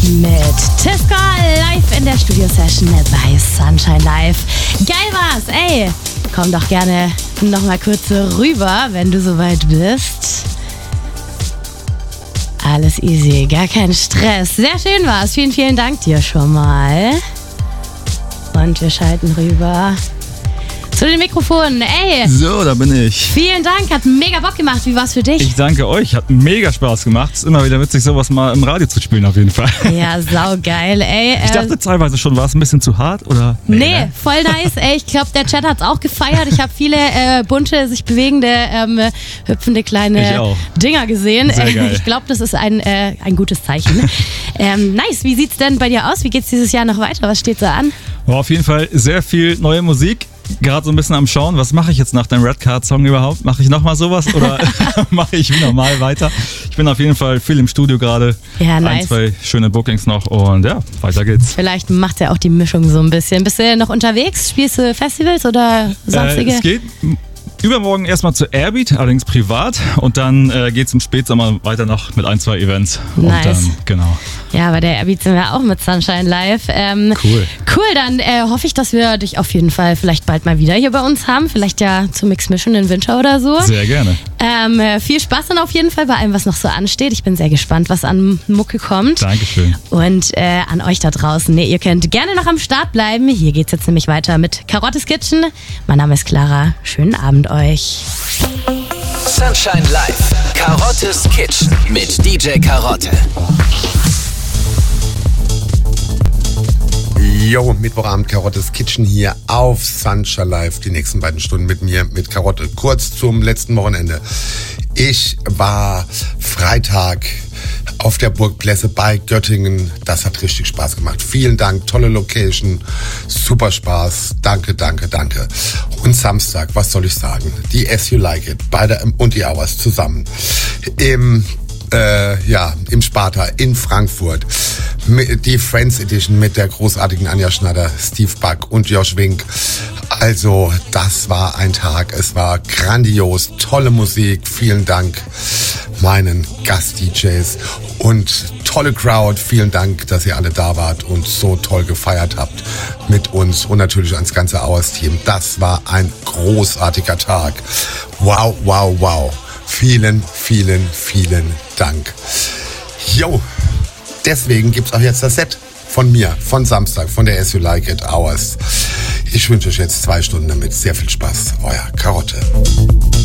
mit Tiska live in der Studio-Session bei Sunshine Live. Geil war's, ey! Komm doch gerne nochmal kurz rüber, wenn du soweit bist. Alles easy, gar kein Stress. Sehr schön war's. Vielen, vielen Dank dir schon mal. Und wir schalten rüber zu den Mikrofonen. Ey! So, da bin ich. Vielen Dank, hat mega Bock gemacht. Wie war's für dich? Ich danke euch, hat mega Spaß gemacht. Ist immer wieder witzig, sowas mal im Radio zu spielen auf jeden Fall. Ja, saugeil, ey. Ich dachte teilweise schon, war es ein bisschen zu hart, oder? Nee, ne? voll nice, ey. Ich glaube, der Chat hat's auch gefeiert. Ich habe viele bunte, sich bewegende, hüpfende kleine Dinger gesehen. Sehr geil. Ich glaube, das ist ein gutes Zeichen. Nice, wie sieht's denn bei dir aus? Wie geht's dieses Jahr noch weiter? Was steht so an? War auf jeden Fall sehr viel neue Musik. Gerade so ein bisschen am Schauen, was mache ich jetzt nach dem Red Card Song überhaupt? Mache ich nochmal sowas oder mache ich wie normal weiter? Ich bin auf jeden Fall viel im Studio gerade. Ja, nice. 1, 2 schöne Bookings noch und ja, weiter geht's. Vielleicht macht ja auch die Mischung so ein bisschen. Bist du noch unterwegs? Spielst du Festivals oder sonstige? Es geht übermorgen erstmal zu Airbeat, allerdings privat. Und dann geht's im Spätsommer weiter noch mit 1, 2 Events. Nice. Und dann, genau. Ja, bei der Airbeat sind wir auch mit Sunshine Live. Cool. Cool, dann hoffe ich, dass wir dich auf jeden Fall vielleicht bald mal wieder hier bei uns haben. Vielleicht ja zum Mix Mission in Winter oder so. Sehr gerne. Viel Spaß dann auf jeden Fall bei allem, was noch so ansteht. Ich bin sehr gespannt, was an Mucke kommt. Dankeschön. Und an euch da draußen. Ihr könnt gerne noch am Start bleiben. Hier geht's jetzt nämlich weiter mit Karottes Kitchen. Mein Name ist Clara. Schönen Abend euch. Sunshine Live. Karottes Kitchen mit DJ Karotte. Jo, Mittwochabend Karottes Kitchen hier auf Sunshine Live. Die nächsten beiden Stunden mit mir, mit Karotte. Kurz zum letzten Wochenende. Ich war Freitag auf der Burg Plesse bei Göttingen. Das hat richtig Spaß gemacht. Vielen Dank, tolle Location, super Spaß. Danke, danke, danke. Und Samstag, was soll ich sagen? Die As You Like It, beide und die Hours zusammen. Im Sparta in Frankfurt. Die Friends Edition mit der großartigen Anja Schneider, Steve Buck und Josh Wink. Also, das war ein Tag. Es war grandios, tolle Musik. Vielen Dank meinen Gast-DJs und tolle Crowd. Vielen Dank, dass ihr alle da wart und so toll gefeiert habt mit uns und natürlich ans ganze Hours-Team. Das war ein großartiger Tag. Wow, wow, wow. Vielen, vielen, vielen Dank. Jo, deswegen gibt's auch jetzt das Set von mir, von Samstag, von der As You Like It Hours. Ich wünsche euch jetzt 2 Stunden damit sehr viel Spaß. Euer Karotte.